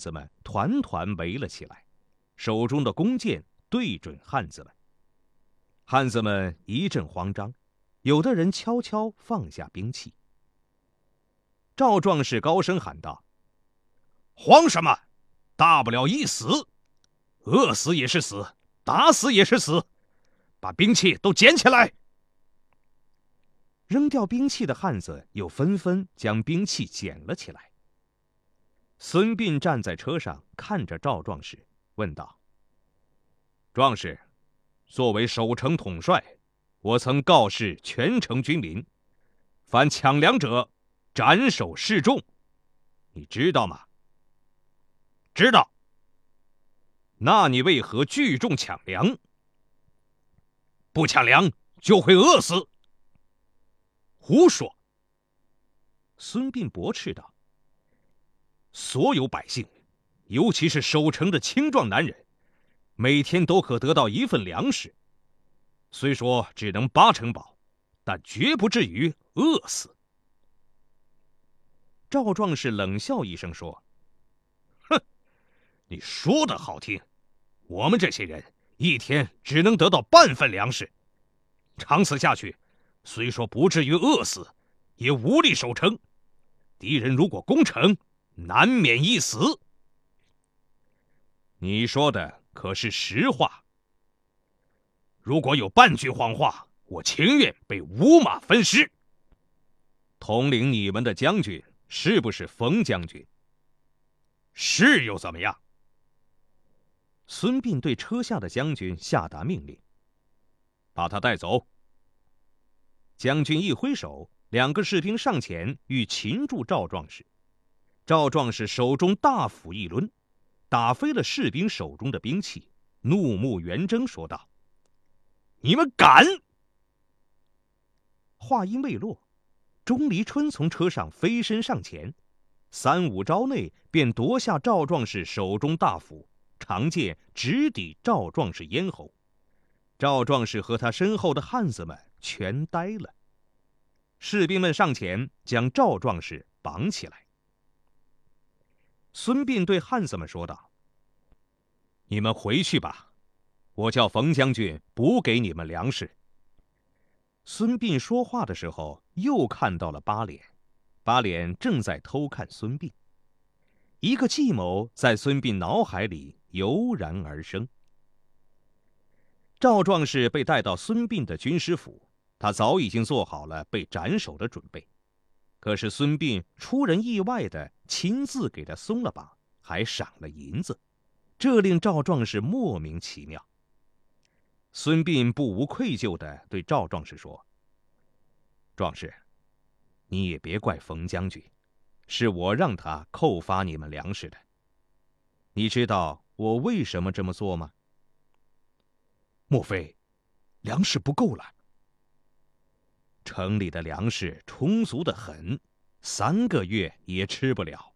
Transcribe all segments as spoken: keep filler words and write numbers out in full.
子们团团围了起来，手中的弓箭对准汉子们。汉子们一阵慌张，有的人悄悄放下兵器。赵壮士高声喊道：“慌什么？大不了一死，饿死也是死，打死也是死，把兵器都捡起来！”扔掉兵器的汉子又纷纷将兵器捡了起来。孙膑站在车上，看着赵壮士，问道：“壮士，作为守城统帅，我曾告示全城军民，凡抢粮者，斩首示众，你知道吗？”“知道。”“那你为何聚众抢粮？”“不抢粮就会饿死。”“胡说！”孙膑驳斥道。“所有百姓，尤其是守城的青壮男人，每天都可得到一份粮食，虽说只能八成饱，但绝不至于饿死。”赵壮士冷笑一声说：“哼，你说的好听，我们这些人一天只能得到半份粮食，长此下去，虽说不至于饿死，也无力守城。敌人如果攻城，难免一死。”“你说的可是实话？”“如果有半句谎话，我情愿被五马分尸。”“统领你们的将军是不是冯将军？”“是又怎么样？”孙膑对车下的将军下达命令：“把他带走。”将军一挥手，两个士兵上前欲擒住赵壮士。赵壮士手中大斧一抡，打飞了士兵手中的兵器，怒目圆睁，说道：“你们敢！”话音未落，钟离春从车上飞身上前，三五招内便夺下赵壮士手中大斧，长剑直抵赵壮士咽喉。赵壮士和他身后的汉子们全呆了。士兵们上前将赵壮士绑起来。孙膑对汉子们说道：“你们回去吧，我叫冯将军补给你们粮食。”孙膑说话的时候，又看到了八脸，八脸正在偷看孙膑。一个计谋在孙膑脑海里油然而生。赵壮士被带到孙膑的军师府，他早已经做好了被斩首的准备。可是孙膑出人意外地亲自给他松了绑，还赏了银子，这令赵壮士莫名其妙。孙膑不无愧疚地对赵壮士说：“壮士，你也别怪冯将军，是我让他扣发你们粮食的。你知道我为什么这么做吗？”“莫非粮食不够了？”“城里的粮食充足得很，三个月也吃不了。”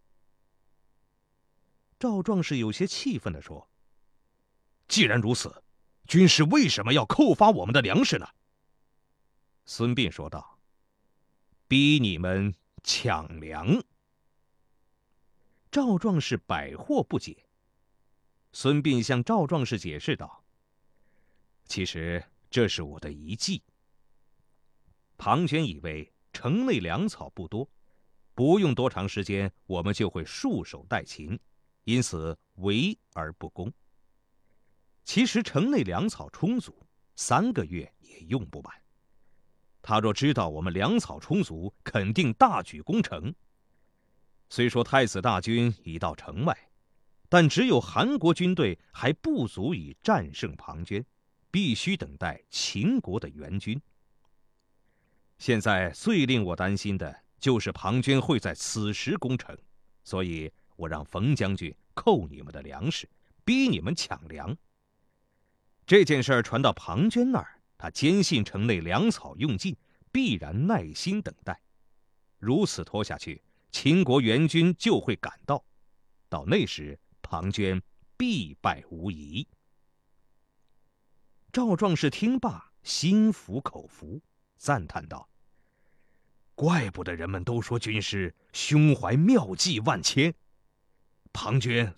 赵壮士有些气愤地说：“既然如此，军师为什么要扣发我们的粮食呢？”孙膑说道：“逼你们抢粮。”赵壮士百惑不解。孙膑向赵壮士解释道：“其实这是我的一计。庞涓以为城内粮草不多，不用多长时间，我们就会束手待擒，因此围而不攻。其实城内粮草充足，三个月也用不完。他若知道我们粮草充足，肯定大举攻城。虽说太子大军已到城外，但只有韩国军队还不足以战胜庞涓，必须等待秦国的援军。现在最令我担心的就是庞涓会在此时攻城，所以我让冯将军扣你们的粮食，逼你们抢粮。这件事儿传到庞涓那儿，他坚信城内粮草用尽，必然耐心等待。如此拖下去，秦国援军就会赶到，到那时庞涓必败无疑。”赵壮士听罢，心服口服，赞叹道：“怪不得人们都说军师胸怀妙计万千。庞涓